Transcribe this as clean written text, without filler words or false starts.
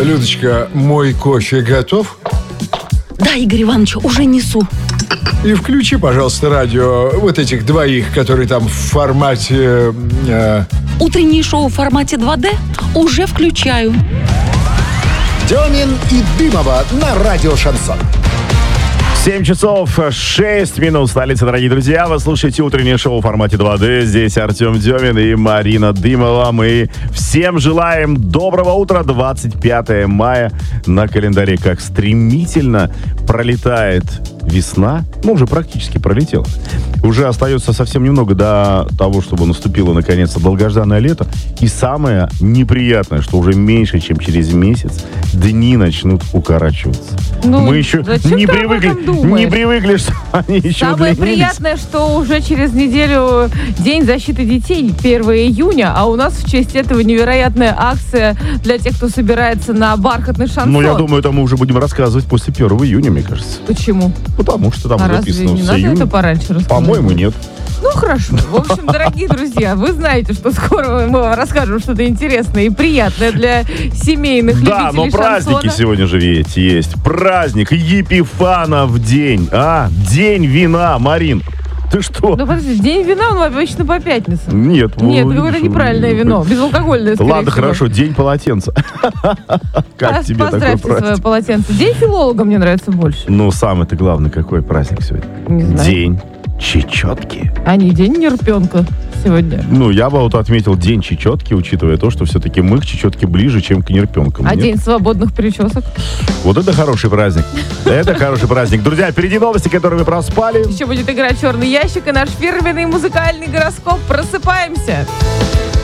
Людочка, мой кофе готов? Да, Игорь Иванович, уже несу. И включи, пожалуйста, радио вот этих двоих, которые там в формате... Утреннее шоу в формате 2D уже включаю. Демин и Дымова на радио «Шансон». 7 часов 6 минут, столица, дорогие друзья. Вы слушаете утреннее шоу в формате 2D. Здесь Артем Демин и Марина Дымова. Мы всем желаем доброго утра. 25 мая на календаре. Как стремительно пролетает весна. Ну, уже практически пролетела. Уже остается совсем немного до того, чтобы наступило наконец-то долгожданное лето. И самое неприятное, что уже меньше, чем через месяц, дни начнут укорачиваться. Мы еще не привыкли, что они еще Самое длиннились. приятное, что уже через неделю День защиты детей, 1 июня, а у нас в честь этого невероятная акция для тех, кто собирается на бархатный шансон. Ну, я думаю, это мы уже будем рассказывать после 1 июня, мне кажется. Почему? Потому что там написано разве не с надо июня. это пораньше рассказать? По-моему, нет. Ну, хорошо. В общем, дорогие друзья, вы знаете, что скоро мы вам расскажем что-то интересное и приятное для семейных любителей Да, но праздники шансона. сегодня же ведь есть. Праздник Епифанов день. День вина, Марин. Ты что? Ну, подожди, День вина, он обычно по пятницам. Нет. Нет, это какое-то неправильное вино, безалкогольное, скорее Ладно, всего. хорошо, день полотенца. Как тебе такой Поздравьте свое праздник? полотенце. День филолога мне нравится больше. Ну, самый-то главный какой праздник сегодня? Не знаю. День чечетки. А не день нерпенка сегодня. Ну, я бы вот отметил день чечетки, учитывая то, что все-таки мы к чечетке ближе, чем к нерпенкам. А Нет? день свободных причесок. Вот это хороший праздник. Это хороший праздник. Друзья, впереди новости, которые вы проспали. Еще будет игра «Черный ящик» и наш фирменный музыкальный гороскоп. Просыпаемся.